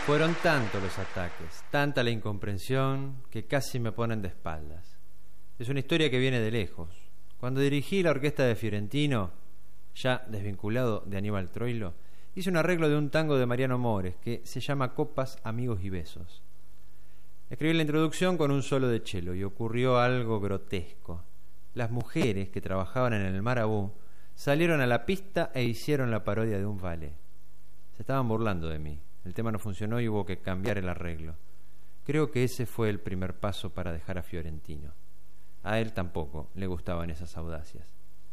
Fueron tantos los ataques, tanta la incomprensión, que casi me ponen de espaldas. Es una historia que viene de lejos. Cuando dirigí la orquesta de Fiorentino, ya desvinculado de Aníbal Troilo, hice un arreglo de un tango de Mariano Mores que se llama Copas, Amigos y Besos. Escribí la introducción con un solo de cello y ocurrió algo grotesco. Las mujeres que trabajaban en el Marabú salieron a la pista e hicieron la parodia de un ballet. Se estaban burlando de mí. El tema no funcionó y hubo que cambiar el arreglo. Creo que ese fue el primer paso para dejar a Fiorentino. A él tampoco le gustaban esas audacias.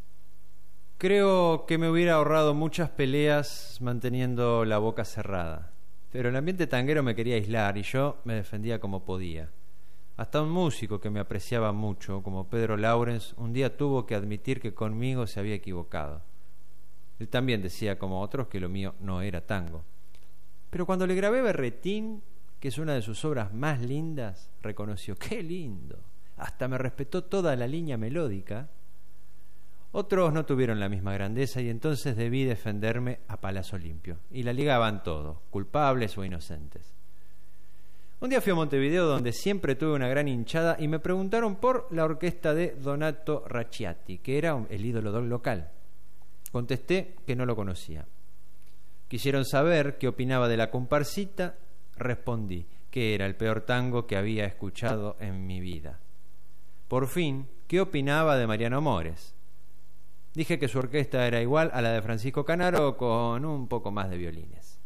Creo que me hubiera ahorrado muchas peleas manteniendo la boca cerrada. Pero el ambiente tanguero me quería aislar y yo me defendía como podía. Hasta un músico que me apreciaba mucho, como Pedro Laurens, un día tuvo que admitir que conmigo se había equivocado. Él también decía, como otros, que lo mío no era tango. Pero cuando le grabé Berretín, que es una de sus obras más lindas, reconoció, ¡qué lindo! Hasta me respetó toda la línea melódica. Otros no tuvieron la misma grandeza y entonces debí defenderme a palazo limpio. Y la ligaban todos, culpables o inocentes. Un día fui a Montevideo, donde siempre tuve una gran hinchada, y me preguntaron por la orquesta de Donato Racciatti, que era el ídolo del local. Contesté que no lo conocía. Quisieron saber qué opinaba de la comparsita. Respondí que era el peor tango que había escuchado en mi vida. Por fin, ¿qué opinaba de Mariano Mores? Dije que su orquesta era igual a la de Francisco Canaro, con un poco más de violines.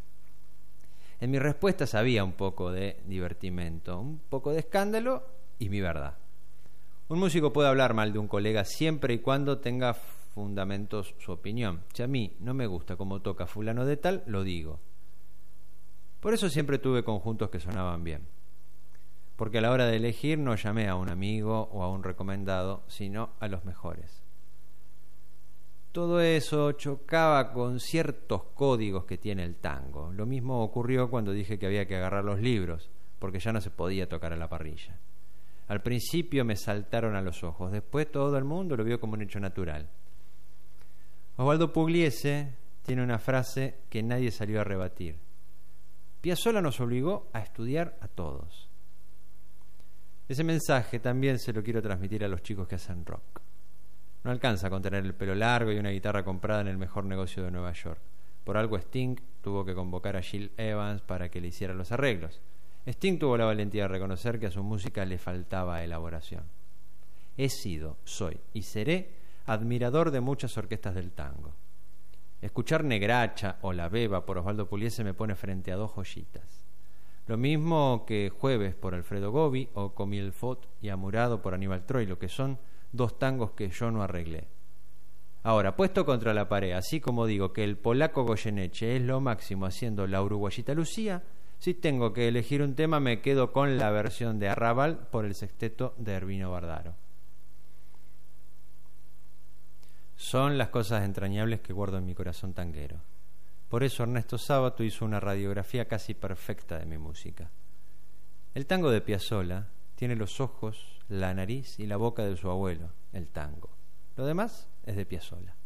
En mis respuestas había un poco de divertimento, un poco de escándalo y mi verdad. Un músico puede hablar mal de un colega siempre y cuando tenga fundamentos su opinión. Si a mí no me gusta cómo toca fulano de tal, lo digo. Por eso siempre tuve conjuntos que sonaban bien. Porque a la hora de elegir no llamé a un amigo o a un recomendado, sino a los mejores. Todo eso chocaba con ciertos códigos que tiene el tango. Lo mismo ocurrió cuando dije que había que agarrar los libros, porque ya no se podía tocar a la parrilla. Al principio me saltaron a los ojos, después todo el mundo lo vio como un hecho natural. Osvaldo Pugliese tiene una frase que nadie salió a rebatir. Piazzolla nos obligó a estudiar a todos. Ese mensaje también se lo quiero transmitir a los chicos que hacen rock. No alcanza con tener el pelo largo y una guitarra comprada en el mejor negocio de Nueva York. Por algo Sting tuvo que convocar a Gil Evans para que le hiciera los arreglos. Sting tuvo la valentía de reconocer que a su música le faltaba elaboración. He sido, soy y seré admirador de muchas orquestas del tango. Escuchar Negracha o La Beba por Osvaldo Pugliese me pone frente a dos joyitas. Lo mismo que Jueves por Alfredo Gobi o Comilfot y Amurado por Aníbal Troilo, que son dos tangos que yo no arreglé. Ahora, puesto contra la pared, así como digo que el polaco Goyeneche es lo máximo haciendo la uruguayita Lucía, si tengo que elegir un tema me quedo con la versión de Arrabal por el sexteto de Hervino Bardaro. Son las cosas entrañables que guardo en mi corazón tanguero. Por eso Ernesto Sábato hizo una radiografía casi perfecta de mi música. El tango de Piazzolla tiene los ojos, la nariz y la boca de su abuelo, el tango. Lo demás es de Piazzolla.